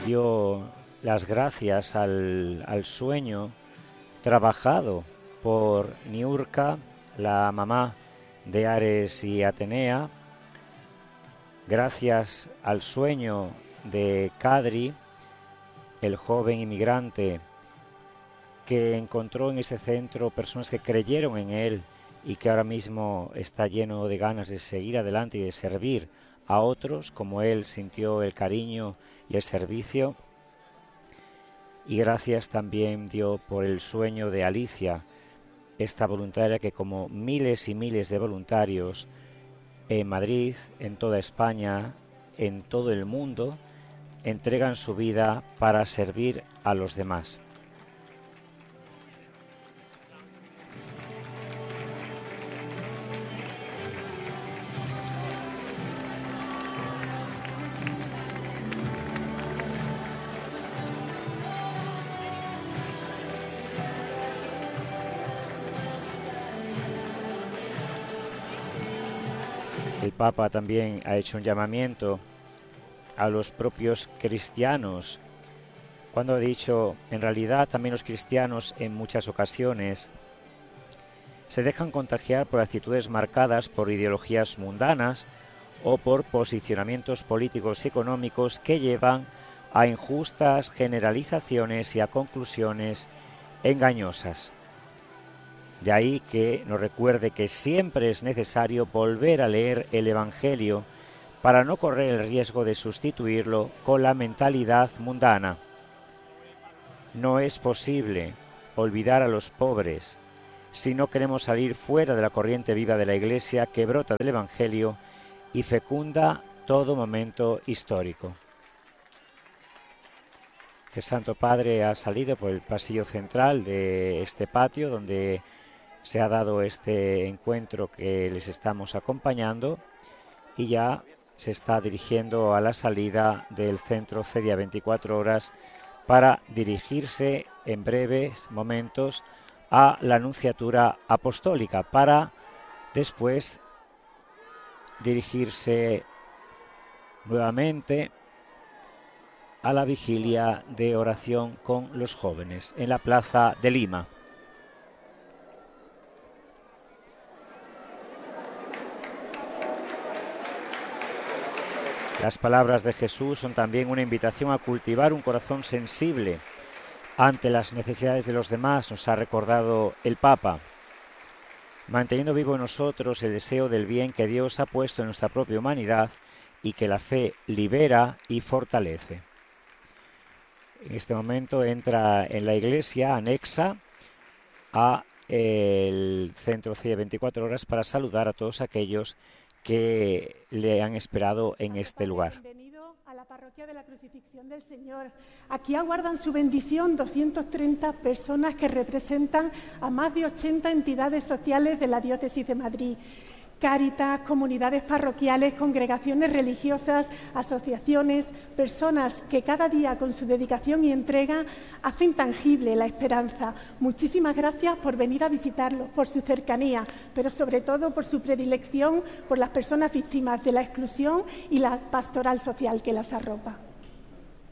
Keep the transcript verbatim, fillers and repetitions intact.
dio las gracias al, al sueño trabajado por Niurka, la mamá de Ares y Atenea, gracias al sueño de Kadri, el joven inmigrante que encontró en ese centro personas que creyeron en él y que ahora mismo está lleno de ganas de seguir adelante y de servir a otros, como él sintió el cariño y el servicio. Y gracias también dio por el sueño de Alicia, esta voluntaria que, como miles y miles de voluntarios en Madrid, en toda España, en todo el mundo, entregan su vida para servir a los demás. El Papa también ha hecho un llamamiento a los propios cristianos, cuando ha dicho, en realidad también los cristianos en muchas ocasiones se dejan contagiar por actitudes marcadas por ideologías mundanas o por posicionamientos políticos y económicos que llevan a injustas generalizaciones y a conclusiones engañosas. De ahí que nos recuerde que siempre es necesario volver a leer el Evangelio para no correr el riesgo de sustituirlo con la mentalidad mundana. No es posible olvidar a los pobres si no queremos salir fuera de la corriente viva de la Iglesia que brota del Evangelio y fecunda todo momento histórico. El Santo Padre ha salido por el pasillo central de este patio donde se ha dado este encuentro que les estamos acompañando y ya se está dirigiendo a la salida del centro Cedia veinticuatro horas para dirigirse en breves momentos a la Nunciatura Apostólica para después dirigirse nuevamente a la vigilia de oración con los jóvenes en la Plaza de Lima. Las palabras de Jesús son también una invitación a cultivar un corazón sensible ante las necesidades de los demás, nos ha recordado el Papa, manteniendo vivo en nosotros el deseo del bien que Dios ha puesto en nuestra propia humanidad y que la fe libera y fortalece. En este momento entra en la iglesia anexa a el Centro Cedia veinticuatro horas para saludar a todos aquellos que le han esperado en este lugar. Bienvenido a la parroquia de la Crucifixión del Señor. Aquí aguardan su bendición doscientas treinta personas que representan a más de ochenta entidades sociales de la diócesis de Madrid. Cáritas, comunidades parroquiales, congregaciones religiosas, asociaciones, personas que cada día con su dedicación y entrega hacen tangible la esperanza. Muchísimas gracias por venir a visitarlos, por su cercanía, pero sobre todo por su predilección por las personas víctimas de la exclusión y la pastoral social que las arropa.